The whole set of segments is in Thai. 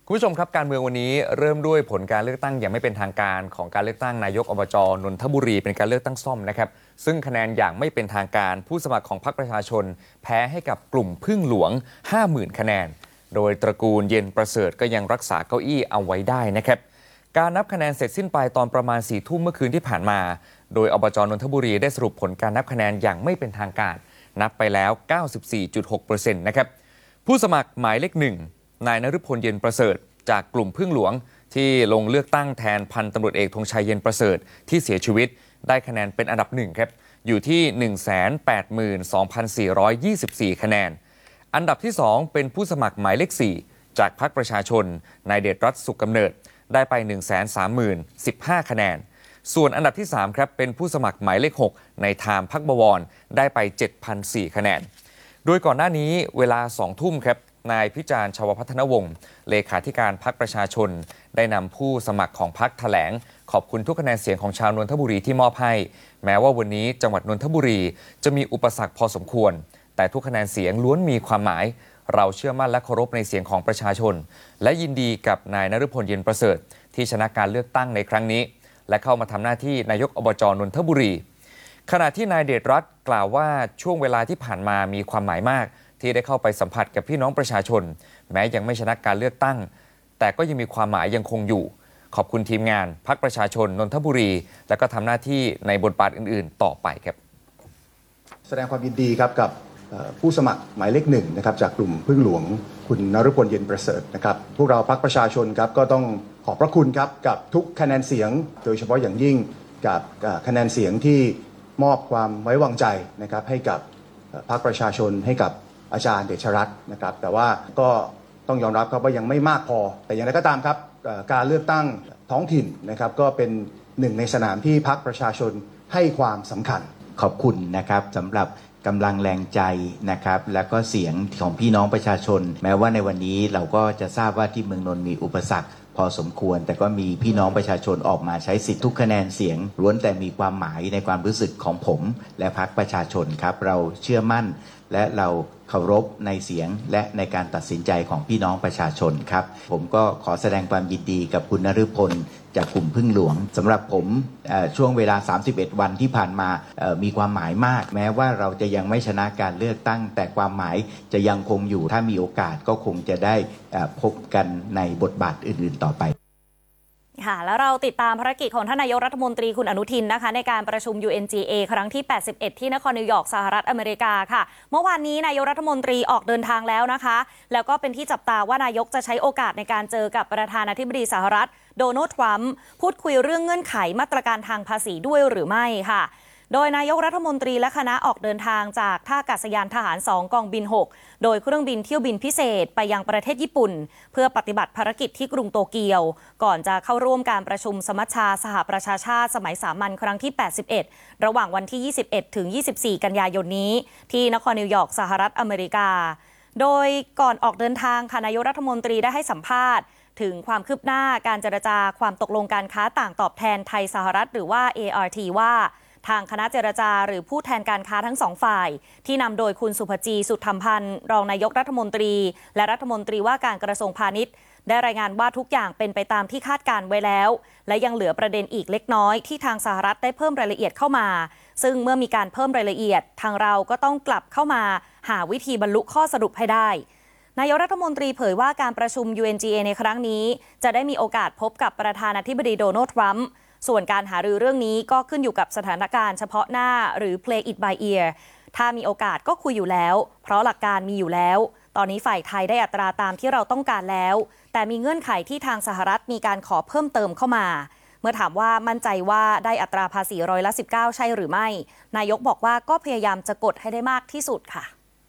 คุณผู้ชมครับการเมืองวันนี้เริ่มด้วยผลการเลือกตั้งอย่างไม่เป็นทางการของการเลือกตั้งนายกอบจ.นนทบุรีเป็นการเลือกตั้งซ่อมนะครับซึ่งคะแนนอย่างไม่เป็นทางการผู้สมัครของพรรคประชาชนแพ้ให้กับกลุ่มพึ่งหลวง 50,000 คะแนนโดยตระกูลเย็นประเสริฐก็ยังรักษาเก้าอี้เอาไว้ได้นะครับการนับคะแนนเสร็จสิ้นไปตอนประมาณ 4 ทุ่มเมื่อคืนที่ผ่านมาโดยอบจ.นนทบุรีได้สรุปผลการนับคะแนนอย่างไม่เป็นทางการนับไปแล้ว 94.6% นะครับผู้สมัครหมายเลข 1 นายนฤพลเย็นประเสริฐจากกลุ่มพึ่งหลวงที่ลงเลือกตั้งแทนพันตำรวจเอกธงชัยเย็นประเสริฐที่เสียชีวิตได้คะแนนเป็นอันดับ1ครับอยู่ที่ 182,424 คะแนนอันดับที่2เป็นผู้สมัครหมายเลข 4จากพรรคประชาชนนายเดชรัตน์สุขกำเนิดได้ไป 130,015 คะแนนส่วนอันดับที่3ครับเป็นผู้สมัครหมายเลข 6ในไทม์พรรคบวรได้ไป 7,004 คะแนนโดยก่อนหน้านี้เวลา 2 ทุ่มครับนายพิจารณ์ชวพัฒนวงศ์เลขาธิการพรรคประชาชนได้นำผู้สมัครของพรรคแถลงขอบคุณทุกคะแนนเสียงของชาวนนทบุรีที่มอบให้แม้ว่าวันนี้จังหวัดนนทบุรีจะมีอุปสรรคพอสมควรแต่ทุกคะแนนเสียงล้วนมีความหมายเราเชื่อมั่นและเคารพในเสียงของประชาชนและยินดีกับนายนฤพลเย็นประเสริฐที่ชนะการเลือกตั้งในครั้งนี้และเข้ามาทำหน้าที่นายกอบจ.นนทบุรีขณะที่นายเดชรัตน์กล่าวว่าช่วงเวลาที่ผ่านมามีความหมายมากที่ได้เข้าไปสัมผัสกับพี่น้องประชาชนแม้ยังไม่ชนะการเลือกตั้งแต่ก็ยังมีความหมายยังคงอยู่ขอบคุณทีมงานพรรคประชาชนนนทบุรีและก็ทำหน้าที่ในบทบาทอื่นๆต่อไปครับแสดงความยินดีครับกับผู้สมัครหมายเลขหนึ่งนะครับจากกลุ่มพึ่งหลวงคุณนฤพลเย็นประเสริฐนะครับพวกเราพรรคประชาชนครับก็ต้องขอบพระคุณครับกับทุกคะแนนเสียงโดยเฉพาะอย่างยิ่งกับคะแนนเสียงที่มอบความไว้วางใจนะครับให้กับพรรคประชาชนให้กับอาจารย์เดชรัตน์นะครับแต่ว่าก็ต้องยอมรับครับว่ายังไม่มากพอแต่อย่างไรก็ตามครับการเลือกตั้งท้องถิ่นนะครับก็เป็นหนึ่งในสนามที่พรรคประชาชนให้ความสำคัญขอบคุณนะครับสำหรับกำลังแรงใจนะครับแล้วก็เสียงของพี่น้องประชาชนแม้ว่าในวันนี้เราก็จะทราบว่าที่เมืองนนท์มีอุปสรรคพอสมควรแต่ก็มีพี่น้องประชาชนออกมาใช้สิทธิทุกคะแนนเสียงล้วนแต่มีความหมายในความรู้สึกของผมและพรรคประชาชนครับเราเชื่อมั่นและเราเคารพในเสียงและในการตัดสินใจของพี่น้องประชาชนครับผมก็ขอแสดงความยินดีกับคุณนฤพลจากกลุ่มพึ่งหลวงสำหรับผมช่วงเวลา31วันที่ผ่านมามีความหมายมากแม้ว่าเราจะยังไม่ชนะการเลือกตั้งแต่ความหมายจะยังคงอยู่ถ้ามีโอกาสก็คงจะได้พบกันในบทบาทอื่นๆต่อไปค่ะแล้วเราติดตามภารกิจของท่านนายกรัฐมนตรีคุณอนุทินนะคะในการประชุม UNGA ครั้งที่ 81 ที่นครนิวยอร์กสหรัฐอเมริกาค่ะเมื่อวานนี้นายกรัฐมนตรีออกเดินทางแล้วนะคะแล้วก็เป็นที่จับตาว่านายกจะใช้โอกาสในการเจอกับประธานาธิบดีสหรัฐโดนัลด์ทรัมป์พูดคุยเรื่องเงื่อนไขมาตรการทางภาษีด้วยหรือไม่ค่ะโดยนายกรัฐมนตรีและคณะออกเดินทางจากท่าอากาศยานทหาร2กองบิน6โดยเครื่องบินเที่ยวบินพิเศษไปยังประเทศญี่ปุ่นเพื่อปฏิบัติภารกิจที่กรุงโตเกียวก่อนจะเข้าร่วมการประชุมสมัชชาสหประชาชาติสมัยสามัญครั้งที่ 81 ระหว่างวันที่ 21 ถึง 24 กันยายนนี้ที่นครนิวยอร์กสหรัฐอเมริกาโดยก่อนออกเดินทางค่ะนายกรัฐมนตรีได้ให้สัมภาษณ์ถึงความคืบหน้าการเจรจาความตกลงการค้าต่างตอบแทนไทยสหรัฐหรือว่า ART ว่าทางคณะเจรจาหรือผู้แทนการค้าทั้งสองฝ่ายที่นำโดยคุณสุภจีสุทธรรมพันธ์รองนายกรัฐมนตรีและรัฐมนตรีว่าการกระทรวงพาณิชย์ได้รายงานว่าทุกอย่างเป็นไปตามที่คาดการไว้แล้วและยังเหลือประเด็นอีกเล็กน้อยที่ทางสหรัฐได้เพิ่มรายละเอียดเข้ามาซึ่งเมื่อมีการเพิ่มรายละเอียดทางเราก็ต้องกลับเข้ามาหาวิธีบรรลุข้อสรุปให้ได้นายกรัฐมนตรีเผยว่าการประชุม UNGA ในครั้งนี้จะได้มีโอกาสพบกับประธานาธิบดีโดนัลด์ทรัมป์ส่วนการหารือเรื่องนี้ก็ขึ้นอยู่กับสถานการณ์เฉพาะหน้าหรือ play it by ear ถ้ามีโอกาสก็คุยอยู่แล้วเพราะหลักการมีอยู่แล้วตอนนี้ฝ่ายไทยได้อัตราตามที่เราต้องการแล้วแต่มีเงื่อนไขที่ทางสหรัฐมีการขอเพิ่มเติมเข้ามาเมื่อถามว่ามั่นใจว่าได้อัตราภาษี19%ใช่หรือไม่นายกบอกว่าก็พยายามจะกดให้ได้มากที่สุดค่ะ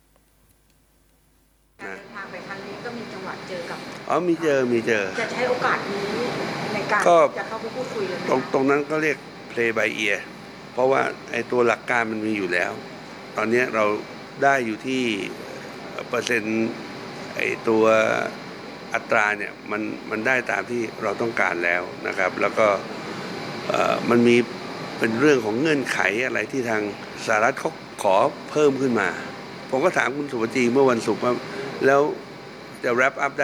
การเดินทางไปครั้งนี้ก็มีจังหวะเจอกับมีเจอจะใช้โอกาสนี้ในการจะเข้าไปพูดคุยเลยตรงนั้นก็เรียก play by ear เพราะว่าไอ้ตัวหลักการมันมีอยู่แล้วตอนนี้เราได้อยู่ที่เปอร์เซ็นต์ไอ้ตัวอัตราเนี่ยมันได้ตามที่เราต้องการแล้วนะครับแล้วก็มันมีเป็นเรื่องของเงื่อนไขอะไรที่ทางสหรัฐเขาขอเพิ่มขึ้นมาผมก็ถามคุณสุภจีเมื่อวันศุกร์ว่าแล้วจะ wrap up ได้